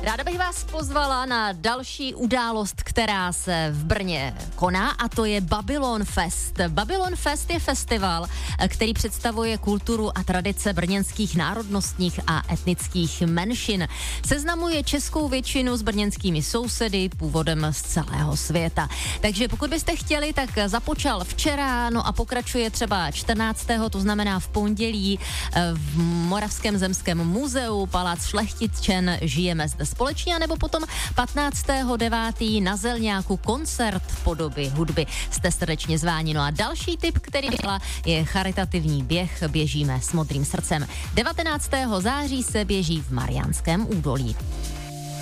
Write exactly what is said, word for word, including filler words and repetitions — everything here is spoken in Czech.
Ráda bych vás pozvala na další událost, která se v Brně koná, a to je Babylon Fest. Babylon Fest je festival, který představuje kulturu a tradice brněnských národnostních a etnických menšin. Seznamuje českou většinu s brněnskými sousedy původem z celého světa. Takže pokud byste chtěli, tak započal včera, no a pokračuje třeba čtrnáctého to znamená v pondělí v Moravském zemském muzeu, Palác Šlechtičen, žijeme zde společně, nebo potom patnáctého devátého na Zelňáku koncert v podobě hudby. Jste srdečně zváni. No a další tip, který byla, je charitativní běh Běžíme s modrým srdcem. devatenáctého září se běží v Mariánském údolí.